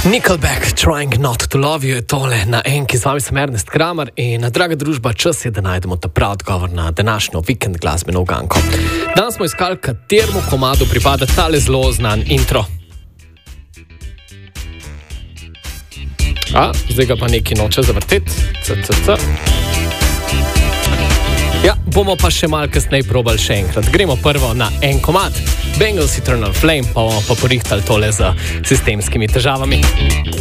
Nickelback, Trying Not to Love You je tole na enki, z vami sem Ernest Kramer in draga družba, čas je, da najdemo ta prav odgovor na današnjo vikend glasbeno uganko. Danes smo iskali, kateremu komadu pripada tale zelo znan intro. Zdaj ga pa neki noče zavrteti. Ja, bomo pa še malo kasneje probali še enkrat. Gremo prvo na en komad. Bangles Eternal Flame, pa bomo pa porihtali tole z sistemskimi težavami.